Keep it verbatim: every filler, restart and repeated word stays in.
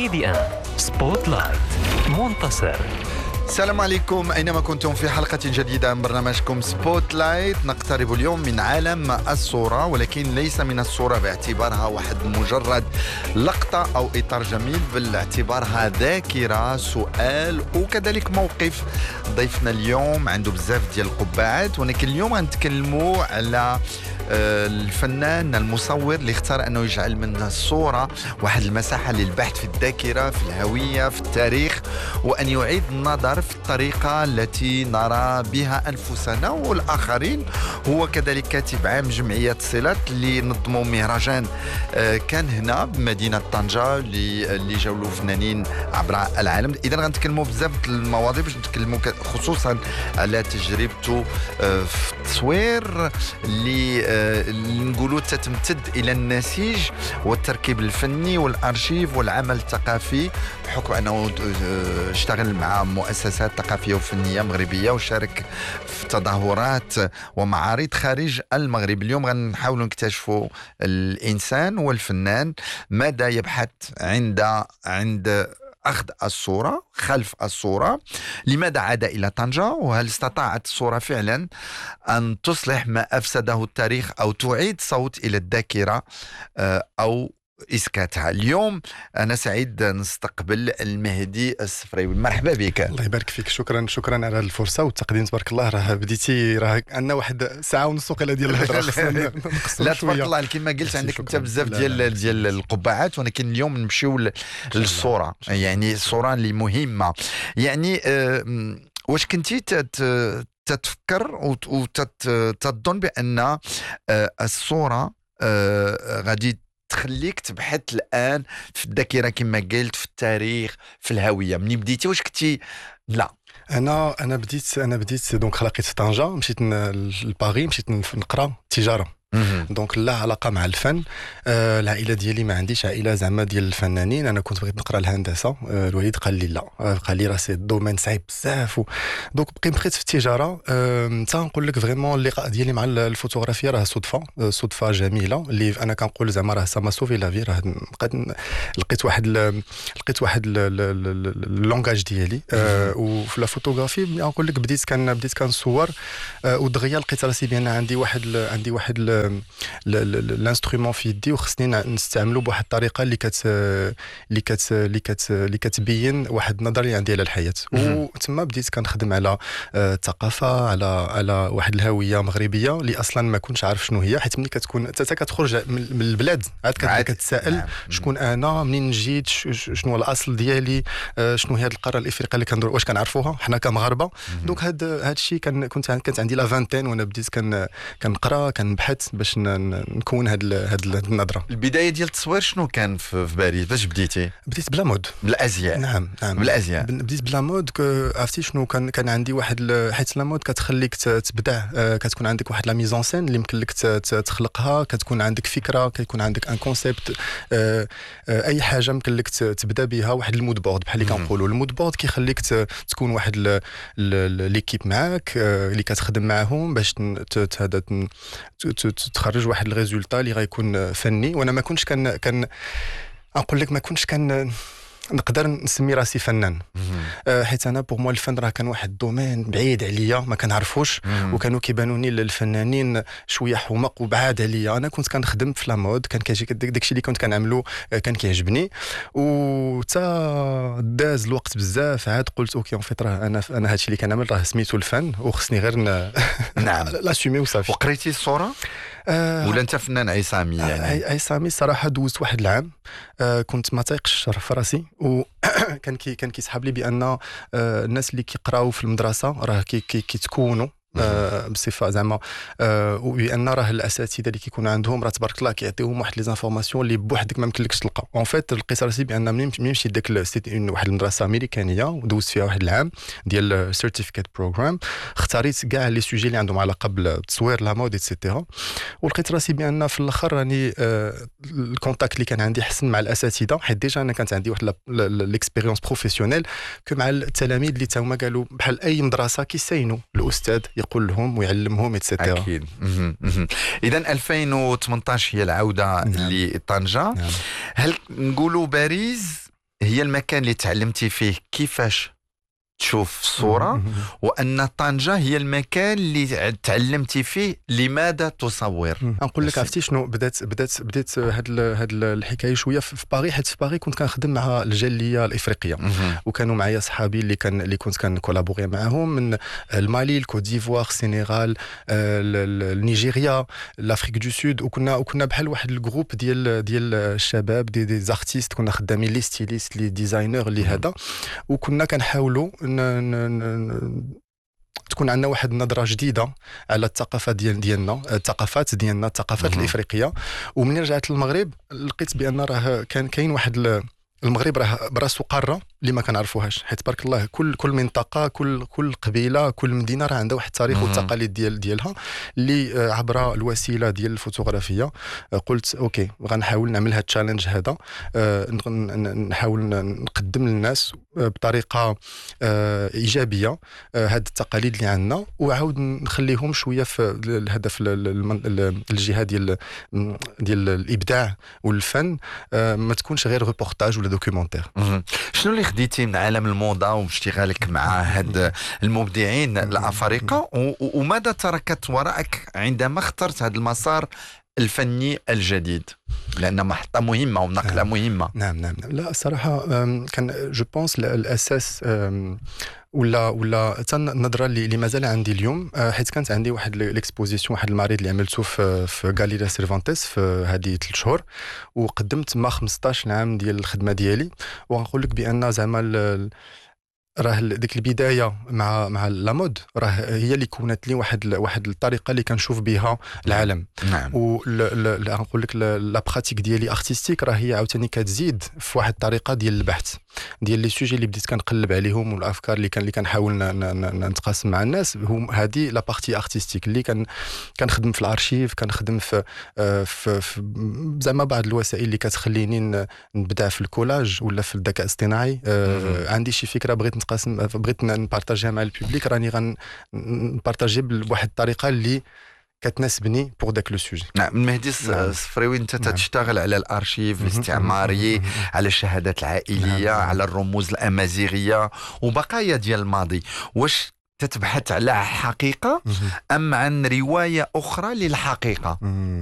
ميدي آن سبوت لايت منتصر. السلام عليكم أينما كنتم في حلقة جديدة من برنامجكم سبوت لايت. نقترب اليوم من عالم الصورة، ولكن ليس من الصورة باعتبارها واحد مجرد لقطة أو إطار جميل، بل باعتبارها ذاكرة، سؤال وكذلك موقف. ضيفنا اليوم عنده بزاف ديال القبعات، ولكن اليوم غنتكلموا على الفنان المصور اللي اختار أنه يجعل من الصورة واحد المساحة للبحث في الذاكرة، في الهوية، في التاريخ، وأن يعيد النظر في الطريقة التي نرى بها أنفسنا والآخرين. هو كذلك كاتب عام جمعية صلات اللي نظموا مهرجان كان هنا بمدينة طنجة اللي جاو له فنانين عبر العالم. إذا غنتكلموا بزاف المواضيع باش نتكلموا خصوصا على تجربته في التصوير اللي نقولوا تتمتد إلى النسيج والتركيب الفني والأرشيف والعمل الثقافي، بحكم أنه اشتغل مع مؤسسات ثقافية وفنية مغربية وشارك في تظاهرات ومعارض خارج المغرب. اليوم غنحاولوا نكتشفوا الإنسان والفنان ماذا يبحث عند عند أخذ الصورة خلف الصورة، لماذا عاد إلى طنجة، وهل استطاعت الصورة فعلا أن تصلح ما أفسده التاريخ أو تعيد صوت إلى الذاكرة أو إسكاتها. اليوم أنا سعيد نستقبل المهدي السفريوي. مرحبا بك. الله يبارك فيك. شكرا شكرا على الفرصة والتقديم. تبارك الله، راه بديتي راه عندنا واحد ساعة ونص وقيله ديال الهضرة. لا تبارك الله، كما قلت عندك انت بزاف ديال ديال القبعات، ولكن اليوم نمشيو للصورة، يعني الصورة اللي مهمة. يعني أه واش كنتي تتفكر وتظن بأن الصورة أه غادي تخليك تبحث الآن في الذاكرة كما قلت، في التاريخ، في الهوية؟ مني بديتي واش كنتي؟ لا انا انا بديت انا بديت دونك خلقيت في طنجة، مشيت لباريس، مشيت نقرا تجارة. دونك لا علاقه مع الفن. آه العائله ديالي ما عنديش عائله زعما ديال الفنانين. انا كنت بغيت نقرا الهندسه. آه الوالد قال لي لا، آه قال لي راه سي دومين صعيب بزاف. دونك بقيت بقيت في التجاره. حتى آه نقول لك فريمون اللقاء ديالي مع الفوتوغرافيا راه صدفه، آه صدفه جميله اللي انا كنقول زعما راه سما سوفي لا في. راه بقيت لقيت واحد لقيت واحد اللونغاج ديالي. آه وفي لا فوتوغرافي نقول لك بديت كان بديت كنصور. آه ودغيا لقيت راسي بان عندي واحد عندي واحد الانسترومون في يدي وخصني نستعملو بواحد الطريقه اللي كت اللي كت اللي كت اللي كتبين واحد النظريه عندي على الحياه. وتما بديت كنخدم على الثقافه، على على واحد الهويه مغربيه اللي اصلا ما كنتش عارف شنو هي، حيت ملي كتكون انت كتخرج من البلاد عاد كتسائل نعم. شكون انا، منين جيت، شنو الاصل ديالي، شنو هي هذه القاره الافريقيه اللي كندور، واش كنعرفوها حنا كمغاربه. دونك هذا هذا الشيء كان كنت كانت عندي لا فانتين وانا بديت كن كنقرا كنبحث باش نكون هاد هاد النظره. البدايه ديال التصوير شنو كان في باريس؟ باش بديتي؟ بديت بلا مود، بالازياء. نعم نعم بالازياء. بديت بلا مود. عرفتي شنو كان كان عندي واحد، حيت لا مود كتخليك تبدع، كتكون عندك واحد لا ميزون سين اللي يمكن لك تخلقها، كتكون عندك فكره، كيكون عندك ان كونسيبت، اي حاجه يمكن لك تبدا بها. واحد المود بورد بحال اللي كنقولوا، المود بورد كيخليك تكون واحد ليكيب معاك اللي كتخدم معاهم باش هذا تخرج واحد الريزولتا اللي غيكون فني. وانا ما كنتش كان كان نقول لك ما كنتش كان نقدر نسمي راسي فنان. أه حيت انا بوغ موا الفن راه كان واحد الدومين بعيد عليا ما كنعرفوش، وكانوا كيبانوني للفنانين شويه حمق وبعاد عليا. انا كنت كنخدم في لا مود، كان كيجي داكشي اللي كنت كنعملو كان كيعجبني. وتا داز الوقت بزاف عاد قلت اوكي اون فيت راه انا انا هادشي اللي كنعمل راه سميتو الفن وخصني غير نعم لاسومي وصافي. وقريتي الصوره أه ولا انت فنان عصامي؟ يعني عصامي الصراحه دوزت واحد العام. أه كنت ما تايقش في راسي، وكان كي كان كيسحب لي بان أه الناس اللي كيقراو في المدرسه راه كي كيتكونوا آه بصفه زعما آه وبان راه الاساتذه اللي كيكونوا عندهم راه تبارك الله كيعطيوهم واحد لي زانفورماسيون اللي بوحدك ما يمكنلكش تلقى. اون فيت لقيت راسي بان ملي مشيت داك واحد المدرسه امريكانيه ودوزت فيها واحد العام ديال سيرتيفيكيت بروغرام، اختاريت كاع لي سوجي اللي عندهم علاقه بالتصوير لا مود ايتترا. ولقيت راسي بان في الاخر راني آه الكونتاكت اللي كان عندي حسن مع الاساتذه، حيت ديجا انا كانت عندي واحد ليكسبيريونس بروفيسيونيل كو مع التلاميذ اللي تا هما قالوا بحال اي مدرسه كيساينوا الاستاذ يقول لهم ويعلمهم ايتترا. اكيد. اذا ألفين وثمانية عشر هي العوده نعم. لطنجه. نعم. هل نقولوا باريس هي المكان اللي تعلمتي فيه كيفاش تشوف الصورة، وأن طنجة هي المكان اللي تعلمتي فيه لماذا تصور. نقول لك عرفتي شنو بدات بدات بدات هاد هاد الحكايه شويه في باريس، حيت في باريس كنت كنخدم مع الجاليه الافريقيه، وكانوا معايا صحابي اللي كان اللي كنت كنكولابوري معاهم من المالي، الكوت ديفوار، السنغال، نيجيريا، لافريك دو سود، وكنا وكنا بحال واحد الجروب ديال ديال الشباب دي دي زارتيست، كنا خدامين لي ستيليست لي ديزاينر اللي هذا، وكنا كنحاولوا تكون عندنا واحد النظره جديده على الثقافه ديال ديالنا الثقافات ديالنا الثقافات الافريقيه. ومن رجعت للمغرب لقيت بان راه كان كاين واحد المغرب راه براسو قاره اللي ما كنعرفوهاش، حيت تبارك الله كل كل منطقه كل كل قبيله كل مدينه راه عندها واحد التاريخ والتقاليد ديال ديالها اللي عبر الوسيله ديال الفوتوغرافيه. قلت اوكي غنحاول نعمل هذا التشالنج هذا، نحاول نقدم للناس بطريقه ايجابيه هاد التقاليد اللي عندنا، وعاود نخليهم شويه في الهدف الجهه ديال ديال الابداع والفن، ما تكونش غير ريبورتاج ولا دوكيومونتير. شنو اللي خديتي من عالم الموضة واشتغالك مع هاد المبدعين الأفارقة، وماذا تركت وراءك عندما اخترت هذا المسار الفني الجديد؟ لأن محطة مهمة ونقلة مهمة. نعم نعم لا الصراحة كان جو بونس الأساس ولا ولا حتى النظره اللي اللي مازال عندي اليوم، حيت كانت عندي واحد ليكسبوزيسيون واحد المعرض اللي عملته في في غاليريا سيرفانتيس في هذه ثلاث شهور، وقدمت ما خمسطاش عام ديال الخدمه ديالي. ونقول لك بان زعما راه ديك البدايه مع مع لا مود راه هي اللي كونت لي واحد واحد الطريقه اللي كنشوف بها العالم. نعم. و نقول لك لا براتيك ديالي ارتستيك راه هي عاوتاني كتزيد في واحد الطريقه ديال البحث ديال لي سوجي اللي بديت كنقلب عليهم، والافكار اللي كان اللي كنحاول نتقاسم مع الناس. هم هذه لا بارتي ارتستيك اللي كان كنخدم في الارشيف، كنخدم في في, في زعما بعض الوسائل اللي كتخليني نبدع في الكولاج ولا في الذكاء الاصطناعي. آه عندي شي فكره بغيت نتقاسم بغيت نبارطاجيها مع البوبليك، راني غنبارطاجي بواحد الطريقه اللي كتناسبني بور داك لو سوجي. نعم. مهدي الصفراوي، انت تشتغل على الارشيف الاستعماري، على الشهادات العائليه، على الرموز الامازيغيه وبقايا ديال الماضي. واش تتبحث على حقيقه ام عن روايه اخرى للحقيقه؟